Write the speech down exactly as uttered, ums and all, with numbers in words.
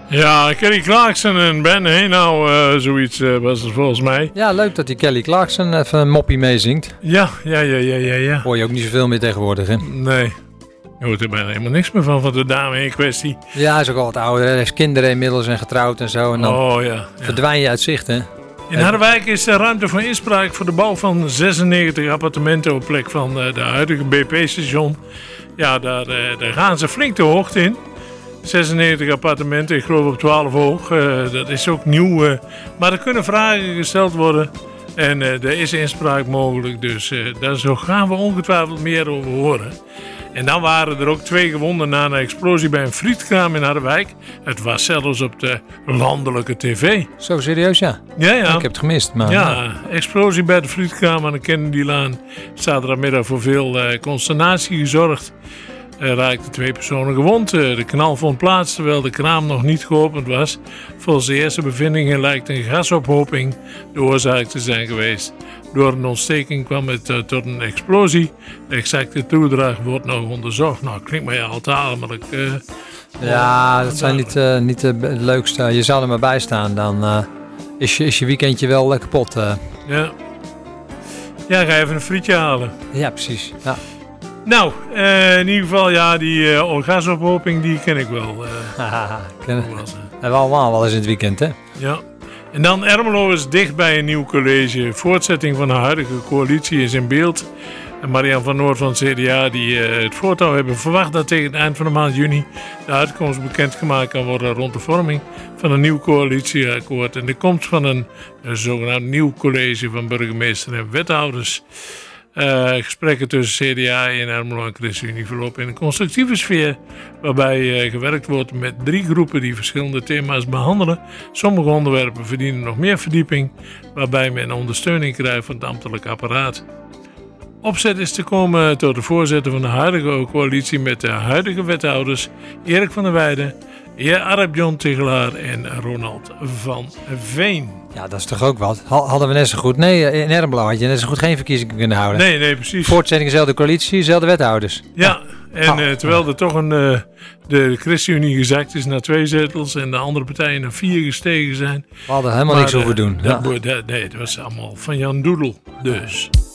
Ja, Kelly Clarkson en Ben Henau, uh, zoiets uh, was het volgens mij. Ja, leuk dat die Kelly Clarkson even een moppie meezingt. Ja, ja, ja, ja, ja, ja. Hoor je ook niet zoveel meer tegenwoordig, hè? Nee. Je hoort er bijna helemaal niks meer van, van de dame in kwestie. Ja, hij is ook al wat ouder. Hij heeft kinderen inmiddels en getrouwd en zo. En dan oh, ja, ja. verdwijn je uit zicht, hè? In Harderwijk is er ruimte voor inspraak voor de bouw van zesennegentig appartementen op plek van uh, de huidige B P-station. Ja, daar, uh, daar gaan ze flink de hoogte in. zesennegentig appartementen, ik geloof op twaalf hoog. Uh, dat is ook nieuw. Uh, maar er kunnen vragen gesteld worden. En uh, er is inspraak mogelijk. Dus uh, daar zo gaan we ongetwijfeld meer over horen. En dan waren er ook twee gewonden na een explosie bij een frietkraam in Harderwijk. Het was zelfs op de landelijke tv. Zo serieus, ja? Ja, ja. Ik heb het gemist. Maar, ja, ja, explosie bij de frietkraam aan de Kennedylaan. Zaterdagmiddag voor veel uh, consternatie gezorgd. Er raakten twee personen gewond. De knal vond plaats terwijl de kraam nog niet geopend was. Volgens de eerste bevindingen lijkt een gasophoping de oorzaak te zijn geweest. Door een ontsteking kwam het uh, tot een explosie. De exacte toedracht wordt nog onderzocht. Nou, klinkt mij al tamelijk... Uh, ja, dat zijn niet, uh, niet de leukste. Je zou er maar bij staan, dan uh, is, je, is je weekendje wel uh, kapot. Uh. Ja. Ja, ga even een frietje halen. Ja, precies. Ja. Nou, uh, in ieder geval, ja, die uh, gasophoping, die ken ik wel. Uh, Haha, ken was, uh. Hebben we allemaal wel eens in het weekend, hè? Ja. En dan Ermelo is dicht bij een nieuw college. Voortzetting van de huidige coalitie is in beeld. En Marianne van Noord van het C D A, die uh, het voortouw hebben, verwacht dat tegen het eind van de maand juni de uitkomst bekendgemaakt kan worden rond de vorming van een nieuw coalitieakkoord en de komst van een, een zogenaamd nieuw college van burgemeester en wethouders. Uh, gesprekken tussen C D A en Ermelo en ChristenUnie verlopen in een constructieve sfeer, waarbij uh, gewerkt wordt met drie groepen die verschillende thema's behandelen. Sommige onderwerpen verdienen nog meer verdieping, waarbij men ondersteuning krijgt van het ambtelijk apparaat. Opzet is te komen tot de voorzitter van de huidige coalitie met de huidige wethouders Erik van der Weijden, heer Arep-Jon Tigelaar en Ronald van Veen. Ja, dat is toch ook wat. Hadden we net zo goed... Nee, in Ermelo had je net zo goed geen verkiezingen kunnen houden. Nee, nee, precies. Voortzetting, dezelfde coalitie, dezelfde wethouders. Ja, en oh, uh, terwijl er toch een, uh, de ChristenUnie gezakt is naar twee zetels en de andere partijen naar vier gestegen zijn. We hadden helemaal maar, niks hoeven uh, doen. Dat, ja. dat, nee, het was allemaal van Jan Doedel. Dus...